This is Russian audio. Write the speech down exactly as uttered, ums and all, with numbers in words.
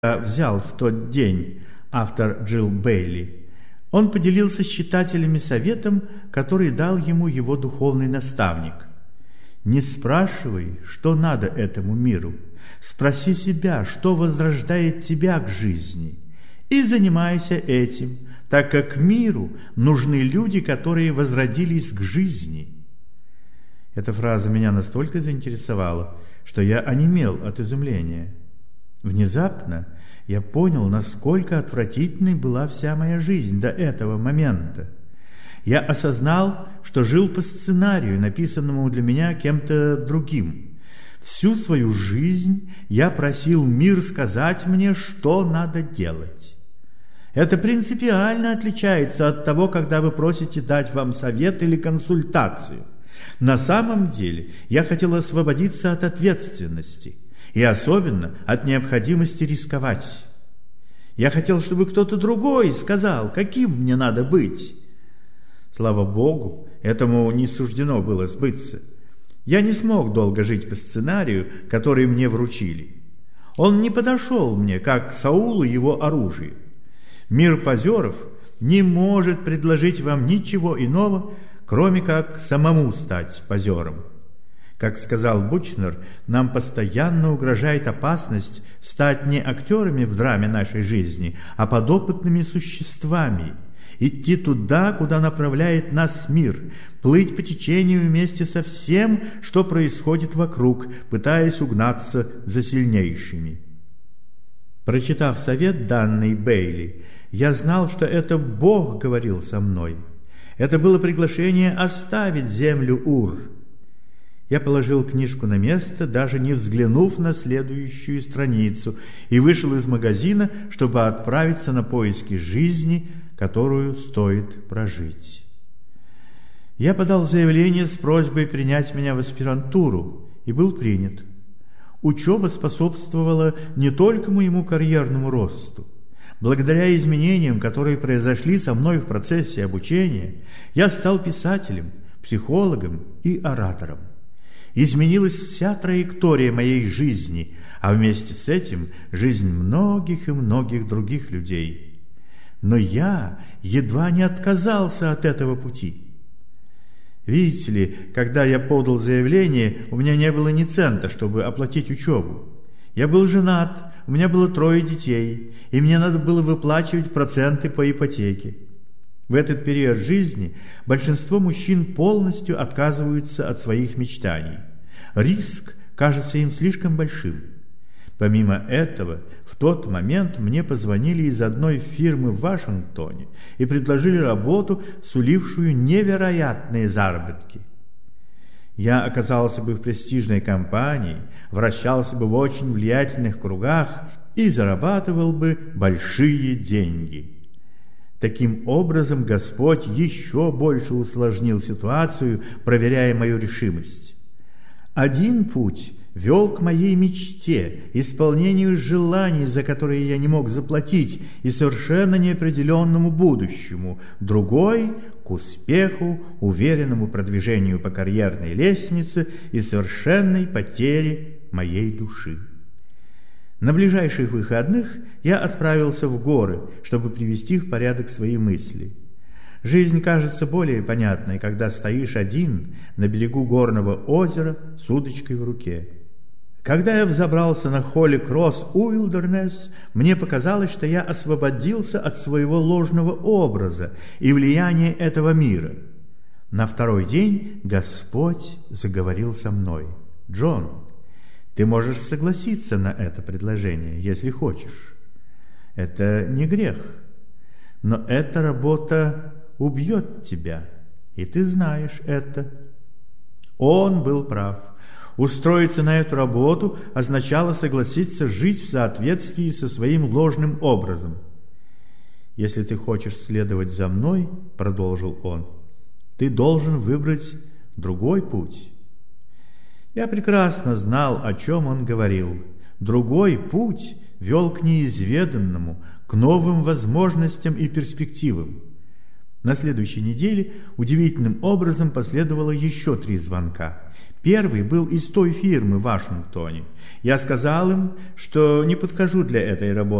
взял в тот день автор Джилл Бейли, он поделился с читателями советом, который дал ему его духовный наставник. «Не спрашивай, что надо этому миру. Спроси себя, что возрождает тебя к жизни, и занимайся этим, так как миру нужны люди, которые возродились к жизни». Эта фраза меня настолько заинтересовала, что я онемел от изумления. Внезапно я понял, насколько отвратительной была вся моя жизнь до этого момента. Я осознал, что жил по сценарию, написанному для меня кем-то другим. Всю свою жизнь я просил мир сказать мне, что надо делать. Это принципиально отличается от того, когда вы просите дать вам совет или консультацию. На самом деле я хотел освободиться от ответственности, и особенно от необходимости рисковать. Я хотел, чтобы кто-то другой сказал, каким мне надо быть. Слава Богу, этому не суждено было сбыться. Я не смог долго жить по сценарию, который мне вручили. Он не подошел мне, как Саулу его оружие. Мир позеров не может предложить вам ничего иного, кроме как самому стать позером. Как сказал Бучнер, нам постоянно угрожает опасность стать не актерами в драме нашей жизни, а подопытными существами, идти туда, куда направляет нас мир, плыть по течению вместе со всем, что происходит вокруг, пытаясь угнаться за сильнейшими. Прочитав совет, данный Бейли, я знал, что это Бог говорил со мной. Это было приглашение оставить землю Ур. Я положил книжку на место, даже не взглянув на следующую страницу, и вышел из магазина, чтобы отправиться на поиски жизни, которую стоит прожить. Я подал заявление с просьбой принять меня в аспирантуру и был принят. Учеба способствовала не только моему карьерному росту. Благодаря изменениям, которые произошли со мной в процессе обучения, я стал писателем, психологом и оратором. Изменилась вся траектория моей жизни, а вместе с этим жизнь многих и многих других людей. Но я едва не отказался от этого пути. Видите ли, когда я подал заявление, у меня не было ни цента, чтобы оплатить учебу. Я был женат, у меня было трое детей, и мне надо было выплачивать проценты по ипотеке. В этот период жизни большинство мужчин полностью отказываются от своих мечтаний. Риск кажется им слишком большим. Помимо этого, в тот момент мне позвонили из одной фирмы в Вашингтоне и предложили работу, сулившую невероятные заработки. Я оказался бы в престижной компании, вращался бы в очень влиятельных кругах и зарабатывал бы большие деньги. Таким образом, Господь еще больше усложнил ситуацию, проверяя мою решимость. Один путь вел к моей мечте, исполнению желаний, за которые я не мог заплатить, и совершенно неопределенному будущему. Другой – к успеху, уверенному продвижению по карьерной лестнице и совершенной потере моей души. На ближайших выходных я отправился в горы, чтобы привести в порядок свои мысли. Жизнь кажется более понятной, когда стоишь один на берегу горного озера с удочкой в руке. Когда я взобрался на Холли Кросс Уилдернесс, мне показалось, что я освободился от своего ложного образа и влияния этого мира. На второй день Господь заговорил со мной. «Джон, ты можешь согласиться на это предложение, если хочешь. Это не грех, но эта работа убьет тебя, и ты знаешь это». Он был прав. Устроиться на эту работу означало согласиться жить в соответствии со своим ложным образом. «Если ты хочешь следовать за мной, — продолжил он, — ты должен выбрать другой путь». Я прекрасно знал, о чем он говорил. Другой путь вел к неизведанному, к новым возможностям и перспективам. На следующей неделе удивительным образом последовало еще три звонка. Первый был из той фирмы в Вашингтоне. Я сказал им, что не подхожу для этой работы.